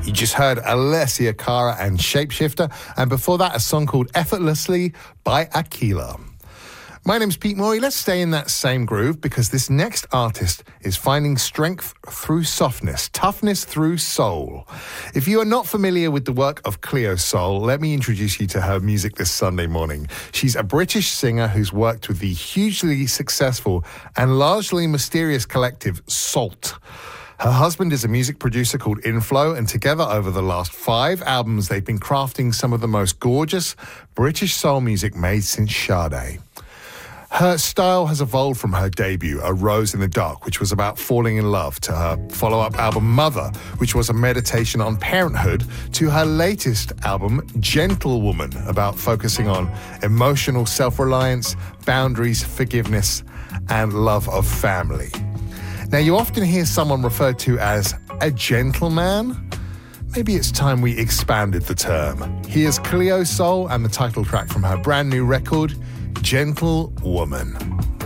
You just heard Alessia Cara and Shapeshifter, and before that, a song called Effortlessly by Aquila. My name's Pete Morey. Let's stay in that same groove because this next artist is finding strength through softness, toughness through soul. If you are not familiar with the work of Cleo Sol, let me introduce you to her music this Sunday morning. She's a British singer who's worked with the hugely successful and largely mysterious collective Salt. Her husband is a music producer called Inflow, and together over the last 5 albums, they've been crafting some of the most gorgeous British soul music made since Sade. Her style has evolved from her debut, A Rose in the Dark, which was about falling in love, to her follow-up album, Mother, which was a meditation on parenthood, to her latest album, Gentlewoman, about focusing on emotional self-reliance, boundaries, forgiveness, and love of family. Now, you often hear someone referred to as a gentleman. Maybe it's time we expanded the term. Here's Cleo Sol and the title track from her brand new record, Gentlewoman.